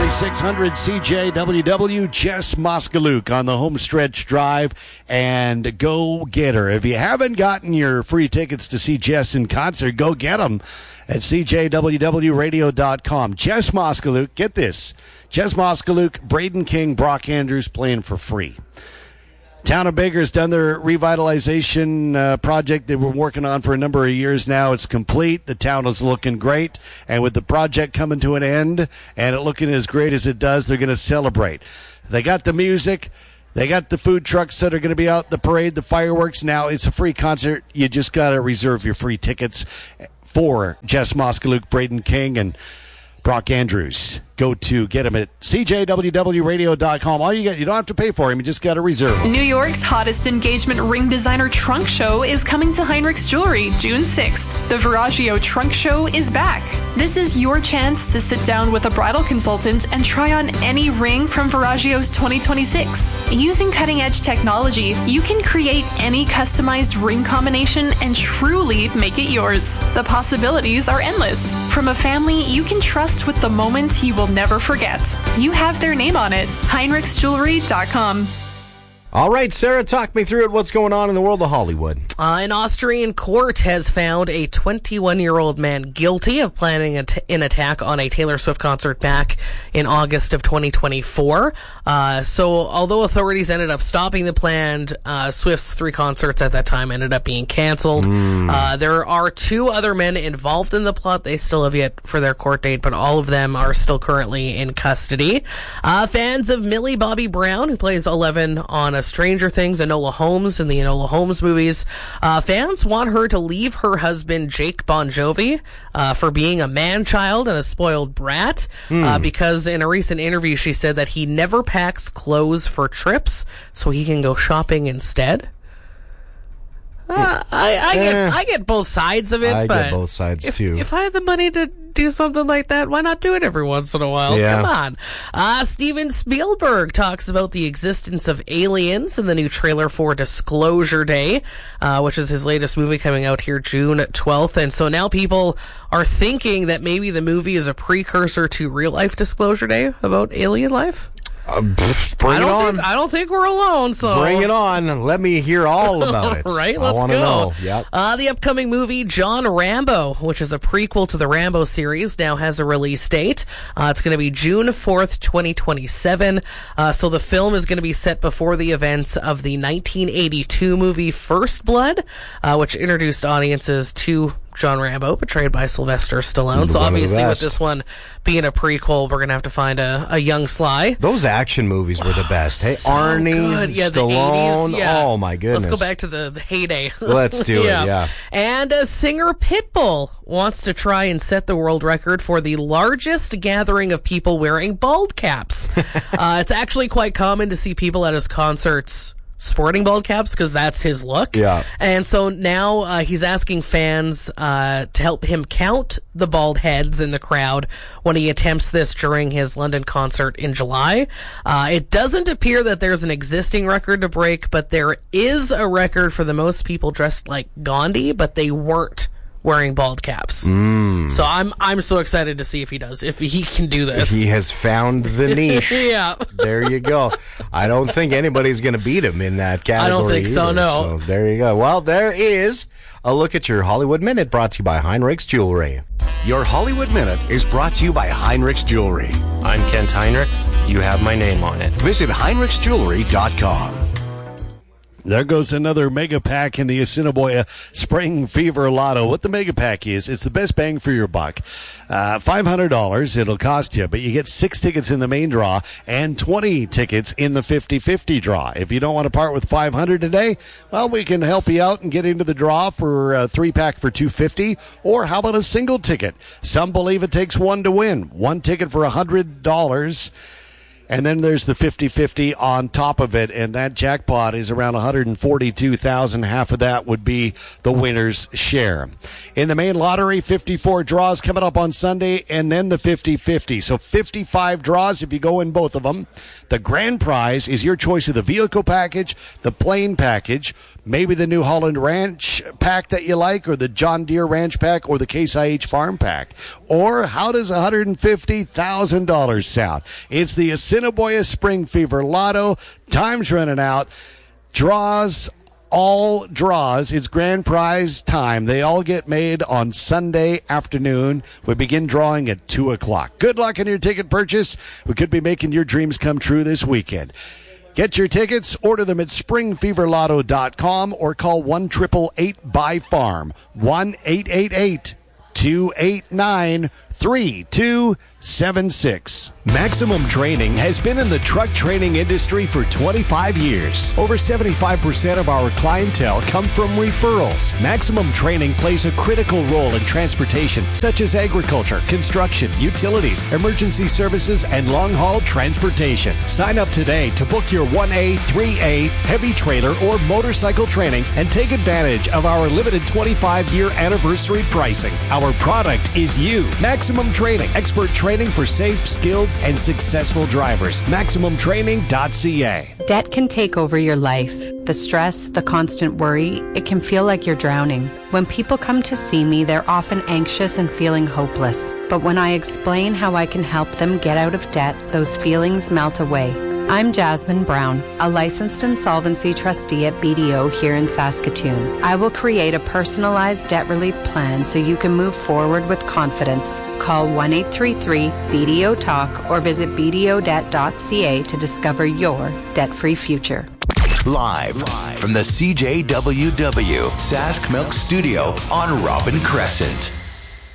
600 CJWW, Jess Moskaluk on the home stretch drive, and go get her. If you haven't gotten your free tickets to see Jess in concert, go get them at CJWWradio.com. Jess Moskaluk, get this. Jess Moskaluk, Braden King, Brock Andrews playing for free. Town of Baker's done their revitalization project they've been working on for a number of years now. It's complete. The town is looking great. And with the project coming to an end and it looking as great as it does, they're going to celebrate. They got the music. They got the food trucks that are going to be out, the parade, the fireworks. Now it's a free concert. You just got to reserve your free tickets for Jess Moskaluk, Braden King, and Brock Andrews. Go to get him at CJWWradio.com. All you get, you don't have to pay for him. You just got to reserve him. New York's hottest engagement ring designer trunk show is coming to Heinrichs Jewelry June 6th. The Veragio Trunk Show is back. This is your chance to sit down with a bridal consultant and try on any ring from Veragio's 2026. Using cutting-edge technology, you can create any customized ring combination and truly make it yours. The possibilities are endless. From a family you can trust with the moment you will never forget. You have their name on it. HeinrichsJewelry.com. All right, Sarah, talk me through it. What's going on in the world of Hollywood? An Austrian court has found a 21-year-old man guilty of planning an attack on a Taylor Swift concert back in August of 2024. So although authorities ended up stopping the planned, Swift's 3 concerts at that time ended up being canceled. There are 2 other men involved in the plot. They still have yet for their court date, but all of them are still currently in custody. Fans of Millie Bobby Brown, who plays 11 on Stranger Things, Enola Holmes in the Enola Holmes movies. Fans want her to leave her husband, Jake Bon Jovi, for being a man-child and a spoiled brat, because in a recent interview she said that he never packs clothes for trips so he can go shopping instead. I get both sides of it. I but get both sides too. If I had the money to do something like that, why not do it every once in a while? Yeah. Come on. Steven Spielberg talks about the existence of aliens in the new trailer for Disclosure Day, which is his latest movie coming out here June 12th. And so now people are thinking that maybe the movie is a precursor to real life Disclosure Day about alien life. Bring it on. I don't think we're alone. So bring it on. Let me hear all about it. Right? I Let's want go. to know. Yep. The upcoming movie, John Rambo, which is a prequel to the Rambo series, now has a release date. It's going to be June 4th, 2027. So the film is going to be set before the events of the 1982 movie First Blood, which introduced audiences to John Rambo, portrayed by Sylvester Stallone. So obviously with this one being a prequel, we're going to have to find a young Sly. Those action movies were the best. Hey, so Arnie, Stallone. The 80s, yeah. Oh, my goodness. Let's go back to the heyday. Let's do it, yeah. And singer Pitbull wants to try and set the world record for the largest gathering of people wearing bald caps. It's actually quite common to see people at his concerts sporting bald caps because that's his look. Yeah. And so now he's asking fans to help him count the bald heads in the crowd when he attempts this during his London concert in July. It doesn't appear that there's an existing record to break, but there is a record for the most people dressed like Gandhi, but they weren't wearing bald caps. So I'm so excited to see if he can do this. He has found the niche. Yeah. There you go. I don't think anybody's going to beat him in that category. I don't think so, no. So there you go. Well, there is a look at your Hollywood Minute brought to you by Heinrichs Jewelry. Your Hollywood Minute is brought to you by Heinrichs Jewelry. I'm Kent Heinrichs. You have my name on it. Visit HeinrichsJewelry.com. There goes another mega pack in the Assiniboia Spring Fever Lotto. What the mega pack is, it's the best bang for your buck. $500 it'll cost you, but you get 6 tickets in the main draw and 20 tickets in the 50-50 draw. If you don't want to part with $500 today, well, we can help you out and get into the draw for a 3-pack for $250. Or how about a single ticket? Some believe it takes 1 to win. 1 ticket for $100. And then there's the 50-50 on top of it, and that jackpot is around $142,000. Half of that would be the winner's share. In the main lottery, 54 draws coming up on Sunday, and then the 50-50. So 55 draws if you go in both of them. The grand prize is your choice of the vehicle package, the plane package, Maybe the New Holland Ranch pack that you like, or the John Deere Ranch pack, or the Case IH Farm pack. Or how does $150,000 sound? It's the Assiniboia Spring Fever Lotto. Time's running out. All draws. It's grand prize time. They all get made on Sunday afternoon. We begin drawing at 2 o'clock. Good luck on your ticket purchase. We could be making your dreams come true this weekend. Get your tickets, order them at springfeverlotto.com or call 1-888-BUY-FARM, 1-888-289-3276. Maximum Training has been in the truck training industry for 25 years. Over 75% of our clientele come from referrals. Maximum Training plays a critical role in transportation, such as agriculture, construction, utilities, emergency services, and long-haul transportation. Sign up today to book your 1A, 3A, heavy trailer, or motorcycle training and take advantage of our limited 25-year anniversary pricing. Our product is you. Maximum Training. Expert training for safe, skilled, and successful drivers. MaximumTraining.ca. Debt can take over your life. The stress, the constant worry, it can feel like you're drowning. When people come to see me, they're often anxious and feeling hopeless. But when I explain how I can help them get out of debt, those feelings melt away. I'm Jasmine Brown, a licensed insolvency trustee at BDO here in Saskatoon. I will create a personalized debt relief plan so you can move forward with confidence. Call 1-833-BDO-TALK or visit bdodebt.ca to discover your debt-free future. Live from the CJWW Sask Milk Studio on Robin Crescent.